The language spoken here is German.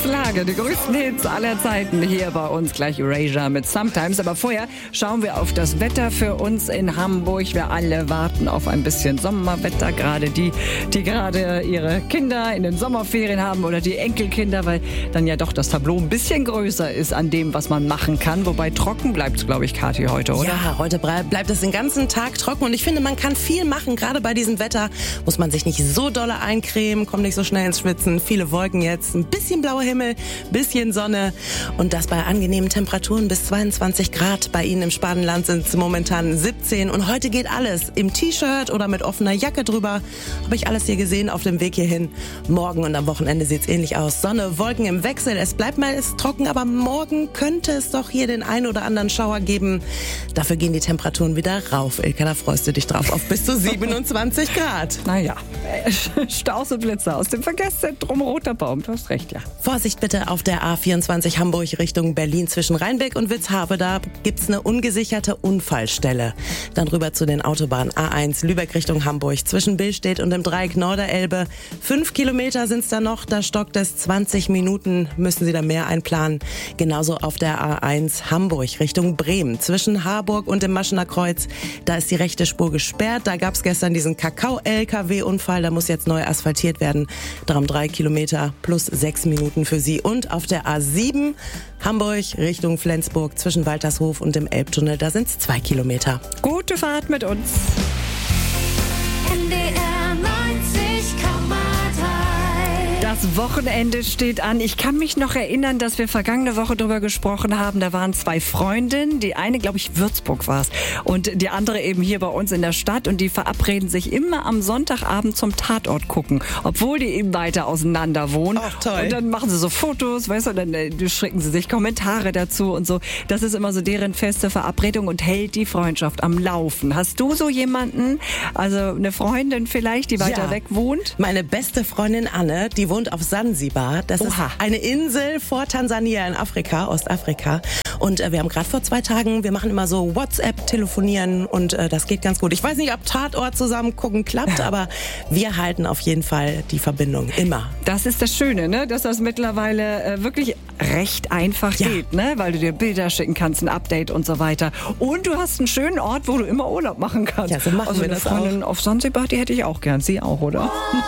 Schlager, die größten Hits aller Zeiten hier bei uns. Gleich Erasure mit Sometimes. Aber vorher schauen wir auf das Wetter für uns in Hamburg. Wir alle warten auf ein bisschen Sommerwetter. Gerade die gerade ihre Kinder in den Sommerferien haben oder die Enkelkinder, weil dann ja doch das Tableau ein bisschen größer ist an dem, was man machen kann. Wobei trocken bleibt es, glaube ich, Kathi, heute, oder? Ja, heute bleibt es den ganzen Tag trocken. Und ich finde, man kann viel machen. Gerade bei diesem Wetter muss man sich nicht so dolle eincremen, kommt nicht so schnell ins Schwitzen. Viele Wolken jetzt, ein bisschen blauer Himmel, bisschen Sonne. Und das bei angenehmen Temperaturen bis 22 Grad. Bei Ihnen im Spanenland sind es momentan 17. Und heute geht alles im T-Shirt oder mit offener Jacke drüber. Habe ich alles hier gesehen auf dem Weg hierhin. Morgen und am Wochenende sieht es ähnlich aus. Sonne, Wolken im Wechsel. Es bleibt meist trocken, aber morgen könnte es doch hier den ein oder anderen Schauer geben. Dafür gehen die Temperaturen wieder rauf. Ilka, da freust du dich drauf, auf bis zu 27 Grad. Naja, Staus und Blitze aus dem Verkehrszentrum Roter Baum. Du hast recht, ja. Vorsicht bitte auf der A24 Hamburg Richtung Berlin zwischen Rheinbeck und Witzhafe. Da gibt's eine ungesicherte Unfallstelle. Dann rüber zu den Autobahnen A1 Lübeck Richtung Hamburg zwischen Billstedt und dem Dreieck Norderelbe. 5 Kilometer sind's da noch. Da stockt es 20 Minuten. Müssen Sie da mehr einplanen. Genauso auf der A1 Hamburg Richtung Bremen zwischen Harburg und dem Maschener Kreuz. Da ist die rechte Spur gesperrt. Da gab's gestern diesen Kakao-LKW-Unfall. Da muss jetzt neu asphaltiert werden. Darum 3 Kilometer plus 6 Minuten für Sie. Und auf der A7 Hamburg Richtung Flensburg zwischen Waltershof und dem Elbtunnel. Da sind's 2 Kilometer. Gute Fahrt mit uns. NDR 90,3. Das Wochenende steht an. Ich kann mich noch erinnern, dass wir vergangene Woche darüber gesprochen haben. Da waren 2 Freundinnen. Die eine, glaube ich, Würzburg war es. Und die andere eben hier bei uns in der Stadt. Und die verabreden sich immer am Sonntagabend zum Tatort gucken. Obwohl die eben weiter auseinander wohnen. Ach, toll. Und dann machen sie so Fotos, weißt du, und dann schicken sie sich Kommentare dazu und so. Das ist immer so deren feste Verabredung und hält die Freundschaft am Laufen. Hast du so jemanden, also eine Freundin vielleicht, die weiter weg wohnt? Meine beste Freundin Anne, die wohnt auf Sansibar. Das ist eine Insel vor Tansania in Afrika, Ostafrika. Und wir haben gerade vor 2 Tagen, wir machen immer so WhatsApp-Telefonieren und das geht ganz gut. Ich weiß nicht, ob Tatort zusammen gucken klappt, aber wir halten auf jeden Fall die Verbindung. Immer. Das ist das Schöne, ne? Dass das mittlerweile wirklich recht einfach geht, ne? Weil du dir Bilder schicken kannst, ein Update und so weiter. Und du hast einen schönen Ort, wo du immer Urlaub machen kannst. Ja, so machen wir eine das Freundin auch. auf Sansibar, die hätte ich auch gern. Sie auch, oder?